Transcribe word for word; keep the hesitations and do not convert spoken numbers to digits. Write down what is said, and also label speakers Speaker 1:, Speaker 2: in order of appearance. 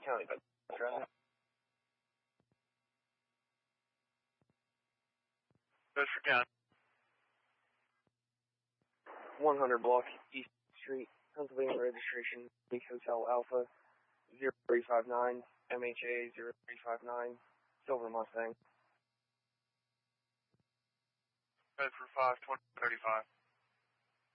Speaker 1: County, but traffic.
Speaker 2: Bedford County.
Speaker 1: one hundred block East Street, Pennsylvania registration, Big Hotel Alpha, zero three five nine, M H A zero three five nine, Silver Mustang.
Speaker 2: Bedford five twenty thirty-five.